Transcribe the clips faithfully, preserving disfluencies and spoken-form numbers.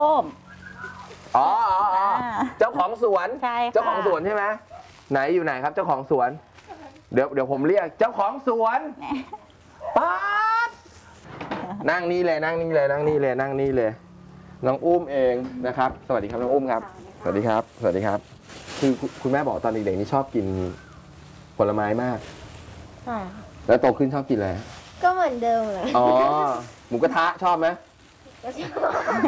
ส้มอ๋อเจ้าของสวนใช่ค่ะเจ้าของสวนใช่ไหมไหนอยู่ไหนครับเจ้าของสวนเดี๋ยวเดี๋ยวผมเรียกเจ้าของสวนป๊าดนั่งนี่เลยนั่งนี่เลยนั่งนี่เลยนั่งนี่เลยน้องอุ้มเองนะครับสวัสดีครับน้องอุ้มครับสวัสดีครับสวัสดีครับคือคุณแม่บอกตอนเด็กๆนี่ชอบกินผลไม้มากใช่แล้วโตขึ้นชอบกินอะไรก็เหมือนเดิมเลยอ๋อหมูกระทะชอบไหมก็ชอบ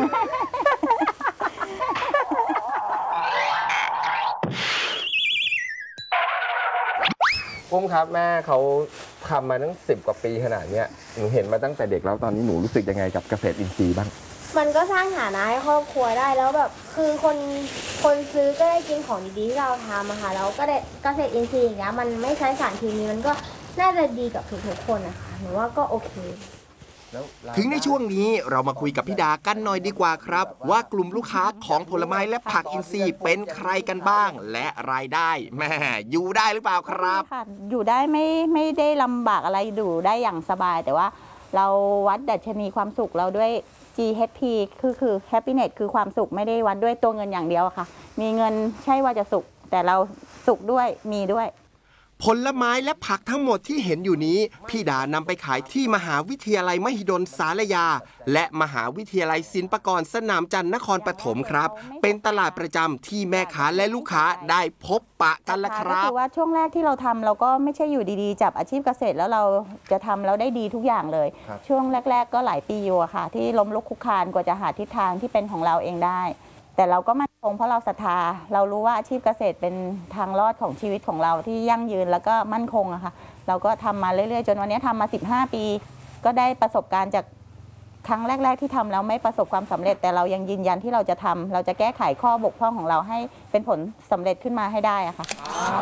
อุ้มครับแม่เขาทำมาตั้งสิบกว่าปีขนาดนี้หนูเห็นมาตั้งแต่เด็กแล้วตอนนี้หนูรู้สึกยังไงกับเกษตรอินทรีย์บ้างมันก็สร้างฐานะให้ครอบครัวได้แล้วแบบคือคนคนซื้อก็ได้กินของดีๆที่เราทำอะค่ะแล้วก็ได้เกษตรอินทรีย์อย่างเงี้ยมันไม่ใช้สารเคมีมันก็น่าจะดีกับทุกๆคนนะคะหนูว่าก็โอเคถึงในช่วงนี้เรามาคุยกับพี่ดากันหน่อยดีกว่าครับว่ากลุ่มลูกค้าของผลไม้และผักอินทรีย์เป็นใครกันบ้างและรายได้แม่อยู่ได้หรือเปล่าครับค่ะอยู่ได้ไม่ไม่ได้ลำบากอะไรอยู่ได้อย่างสบายแต่ว่าเราวัดดัชนีความสุขเราด้วย จี เอช ที คือคือ happiness คือความสุขไม่ได้วัดด้วยตัวเงินอย่างเดียวค่ะมีเงินใช่ว่าจะสุขแต่เราสุขด้วยมีด้วยผลไม้และผักทั้งหมดที่เห็นอยู่นี้พี่ดานำไปขายที่มหาวิทยาลัยมหิดลสารยาและมหาวิทยาลัยศิลปากรสนามจันทร์นครปฐมครับเป็นตลาดประจำที่แม่ค้าและลูกค้าได้พบปะกันละครับก็คือว่าช่วงแรกที่เราทำเราก็ไม่ใช่อยู่ดีๆจับอาชีพเกษตรแล้วเราจะทำแล้วได้ดีทุกอย่างเลยช่วงแรกๆก็หลายปีอยู่อะค่ะที่ล้มลุกคลุกคลานกว่าจะหาทิศทางที่เป็นของเราเองได้แต่เราก็มั่นคงเพราะเราศรัทธาเรารู้ว่าอาชีพเกษตรเป็นทางรอดของชีวิตของเราที่ยั่งยืนแล้วก็มั่นคงอะค่ะเราก็ทำมาเรื่อยๆจนวันนี้ทำมาสิบห้าปีก็ได้ประสบการณ์จากครั้งแรกๆที่ทำแล้วไม่ประสบความสำเร็จแต่เรายังยืนยันที่เราจะทำเราจะแก้ไขข้อบกพร่องของเราให้เป็นผลสำเร็จขึ้นมาให้ได้อะค่ะ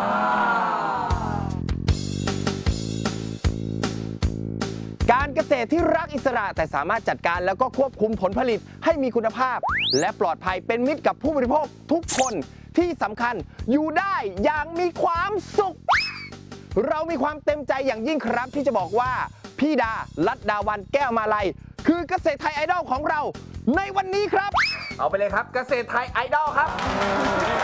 การเกษตรที่รักอิสระแต่สามารถจัดการแล้วก็ควบคุมผลผลิตให้มีคุณภาพและปลอดภัยเป็นมิตรกับผู้บริโภคทุกคนที่สำคัญอยู่ได้อย่างมีความสุขเรามีความเต็มใจอย่างยิ่งครับที่จะบอกว่าพี่ดาลัดดาวันแก้วมาลัยคือเกษตรไทยไอดอลของเราในวันนี้ครับเอาไปเลยครับเกษตรไทยไอดอลครับ